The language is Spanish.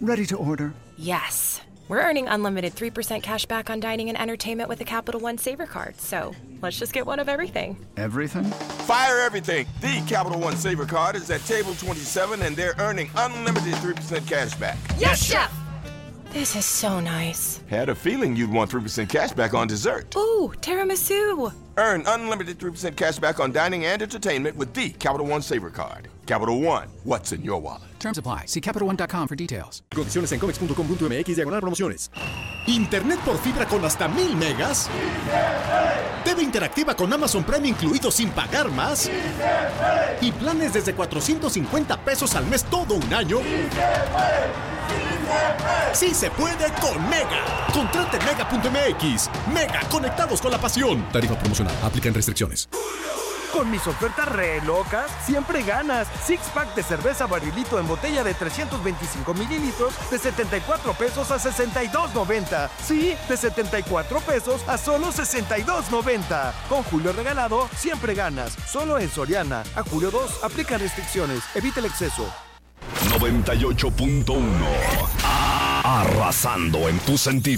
Ready to order. Yes. We're earning unlimited 3% cash back on dining and entertainment with the Capital One Saver Card. So let's just get one of everything. Everything? Fire everything. The Capital One Saver Card is at table 27, and they're earning unlimited 3% cash back. Yes, Chef! This is so nice. Had a feeling you'd want 3% cash back on dessert. Ooh, tiramisu. Earn unlimited 3% cash back on dining and entertainment with the Capital One Saver Card. Capital One, what's in your wallet? Terms apply. See CapitalOne.com for details. Condiciones en comex.com.mx/promociones. Internet por fibra con hasta 1000 megas. TV interactiva con Amazon Prime incluido sin pagar más. Y planes desde 450 pesos al mes todo un año. ¡Sí se puede con Mega! Contrate Mega.mx. Mega, conectados con la pasión. Tarifa promocional. Aplican restricciones. Con mis ofertas re locas, siempre ganas. Six pack de cerveza Barrilito en botella de 325 mililitros de 74 pesos a 62.90. Sí, de 74 pesos a solo 62.90. Con Julio regalado, siempre ganas. Solo en Soriana. A julio 2, aplican restricciones. Evita el exceso. 98.1. Arrasando en tus sentidos.